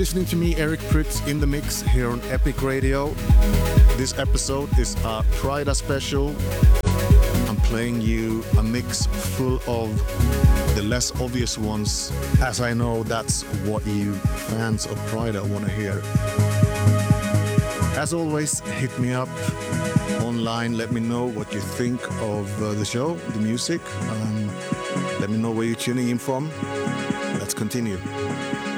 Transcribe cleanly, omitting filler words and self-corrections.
listening to me, Eric Pritz, in the mix here on Epic Radio. This episode is a Prida special. I'm playing you a mix full of the less obvious ones, as I know that's what you fans of Prida want to hear. As always, hit me up online. Let me know what you think of the show, the music. Let me know where you're tuning in from. Let's continue.